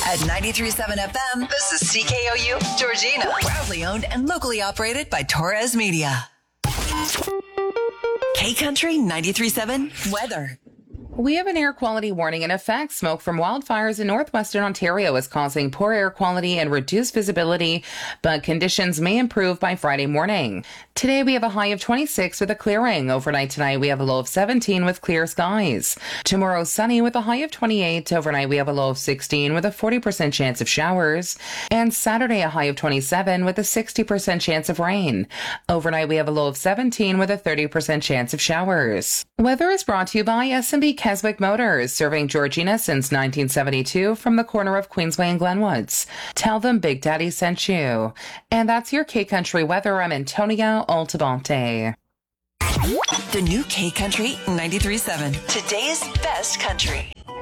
At 93.7 FM, this is CKOU Georgina. Proudly owned and locally operated by Torres Media. K-Country 93.7 weather. We have an air quality warning in effect. Smoke from wildfires in northwestern Ontario is causing poor air quality and reduced visibility, but conditions may improve by Friday morning. Today we have a high of 26 with a clearing. Overnight tonight we have a low of 17 with clear skies. Tomorrow sunny with a high of 28. Overnight we have a low of 16 with a 40% chance of showers. And Saturday a high of 27 with a 60% chance of rain. Overnight we have a low of 17 with a 30% chance of showers. Weather is brought to you by S&B Keswick Motors, serving Georgina since 1972 from the corner of Queensway and Glenwoods. Tell them Big Daddy sent you. And that's your K-Country weather. I'm Antonia Altabonte. The new K-Country 93.7. Today's best country.